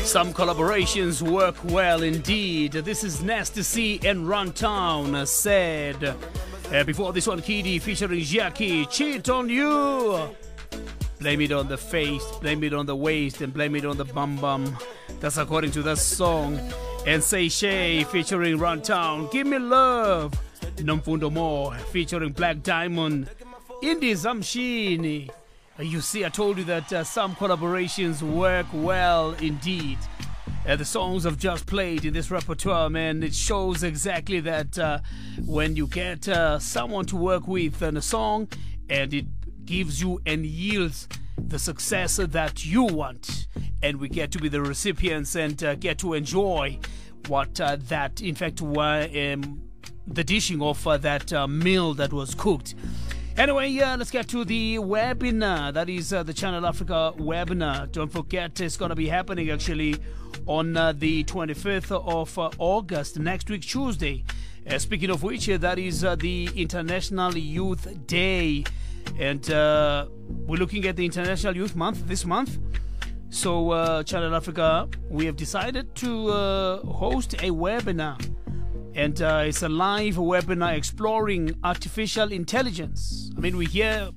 Some collaborations work well indeed. This is Nasty C and Runtown said. Before this one, Kiddy featuring Jackie, Cheat on You. Blame it on the face, blame it on the waist, and blame it on the bum bum. That's according to that song. And Say Shay featuring Runtown, Give Me Love. Nomfundo More featuring Black Diamond. Indie Zamshini. You see, I told you that some collaborations work well indeed. The songs I've just played in this repertoire, man, it shows exactly that when you get someone to work with on a song and it gives you and yields the success that you want, and we get to be the recipients and get to enjoy what that, in fact, the dishing of that meal that was cooked. Anyway, let's get to the webinar. That is the Channel Africa webinar. Don't forget, it's going to be happening actually on the 25th of August, next week, Tuesday. Speaking of which, that is the International Youth Day. And we're looking at the International Youth Month this month. So, Channel Africa, we have decided to host a webinar. And it's a live webinar exploring artificial intelligence. I mean, we hear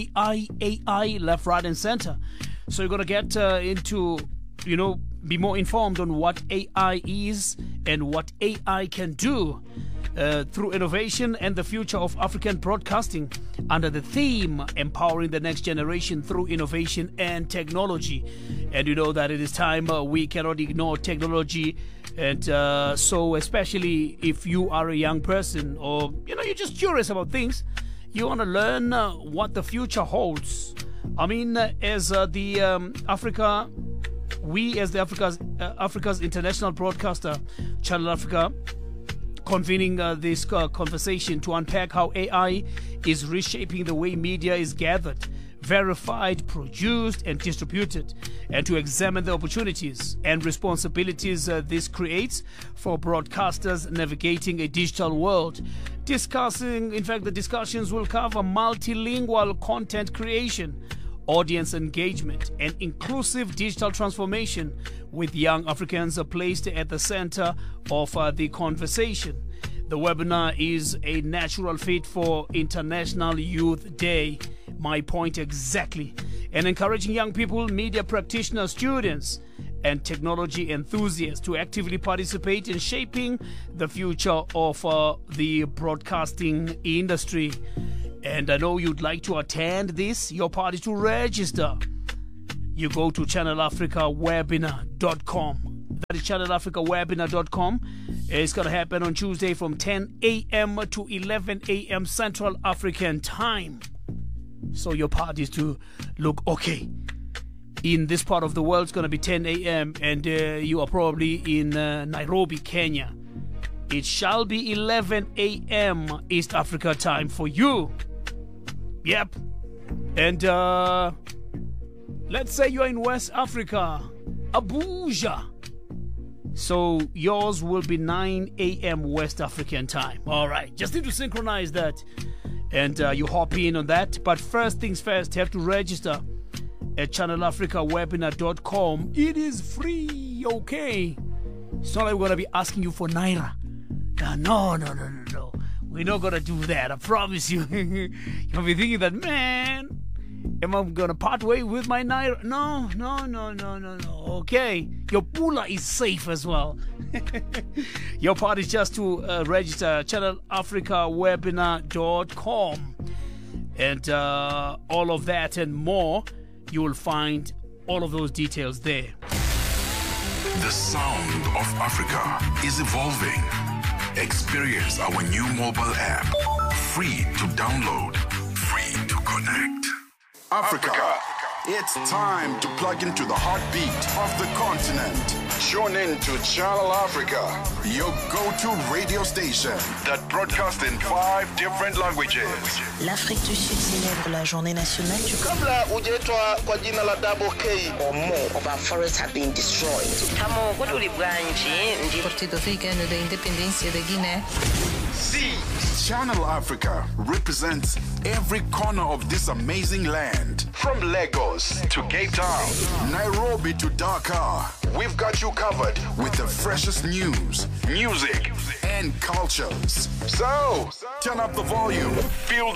AI left, right, and center. So you're going to get into, be more informed on what AI is and what AI can do through innovation and the future of African broadcasting under the theme Empowering the Next Generation Through Innovation and Technology. And you know that it is time we cannot ignore technology. And so especially if you are a young person or, you're just curious about things, you want to learn what the future holds. I mean, as the Africa, we as the Africa's international broadcaster, Channel Africa, convening this conversation to unpack how AI is reshaping the way media is gathered, verified, produced, and distributed, and to examine the opportunities and responsibilities this creates for broadcasters navigating a digital world. The discussions will cover multilingual content creation, audience engagement, and inclusive digital transformation, with young Africans placed at the center of the conversation. The webinar is a natural fit for International Youth Day. My point exactly. And encouraging young people, media practitioners, students, and technology enthusiasts to actively participate in shaping the future of the broadcasting industry. And I know you'd like to attend this. Your part is to register. You go to channelafricawebinar.com. That is channelafricawebinar.com. It's going to happen on Tuesday from 10 a.m. to 11 a.m. Central African Time. So your part is to look, okay, in this part of the world it's going to be 10 a.m. and you are probably in Nairobi, Kenya. It shall be 11 a.m. East Africa time for you. Yep. And let's say you're in West Africa, Abuja. So yours will be 9 a.m. West African time. All right. Just need to synchronize that. And you hop in on that. But first things first, you have to register at channelafricawebinar.com. It is free, okay? It's not like we're going to be asking you for Naira. No. We're not going to do that. I promise you. You'll be thinking that, man, am I going to part way with my Naira? No. Okay. Your pula is safe as well. Your part is just to register channelafricawebinar.com. And all of that and more, you will find all of those details there. The sound of Africa is evolving. Experience our new mobile app. Free to download, free to connect. Africa. It's time to plug into the heartbeat of the continent. Tune in to Channel Africa, your go-to radio station that broadcasts in 5 different languages. L'Afrique du Sud célèbre la journée nationale du Kabla hujaitwa kwa jina la Double K, or more of our forests have been destroyed. Partido Africano da Independência da Guiné. See, Channel Africa represents every corner of this amazing land. From Lagos to Cape Town, Nairobi to Dakar, we've got you covered with the freshest news, music, and cultures. So, turn up the volume. Feel the